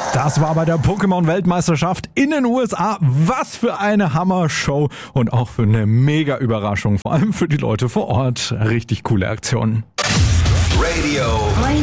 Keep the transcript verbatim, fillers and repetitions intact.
Das war bei der Pokémon-Weltmeisterschaft in den U S A. Was für eine Hammer-Show und auch für eine Mega-Überraschung. Vor allem für die Leute vor Ort. Richtig coole Aktion. Radio